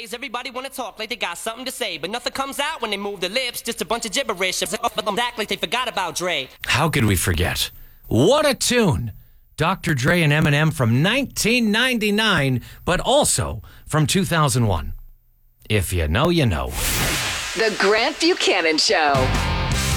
Nowadays, everybody wanna talk like they got something to say, but nothing comes out when they move their lips, just a bunch of gibberish. Act like they forgot about Dre. How could we forget? What a tune! Dr. Dre and Eminem from 1999, but also from 2001. If you know, you know. The Grant Buchanan Show.